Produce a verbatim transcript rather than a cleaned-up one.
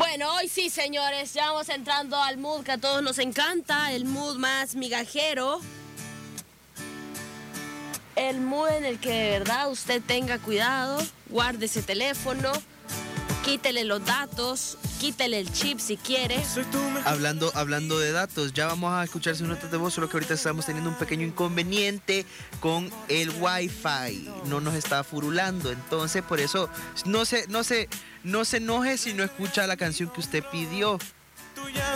Bueno, hoy sí, señores, ya vamos entrando al mood que a todos nos encanta, el mood más migajero, el mood en el que de verdad usted tenga cuidado, guarde ese teléfono, quítele los datos, quítele el chip si quiere. Hablando, hablando de datos, ya vamos a escuchar sus notas de voz, solo que ahorita estamos teniendo un pequeño inconveniente con el Wi-Fi. No nos está furulando, entonces por eso no se, no se, no se enoje si no escucha la canción que usted pidió.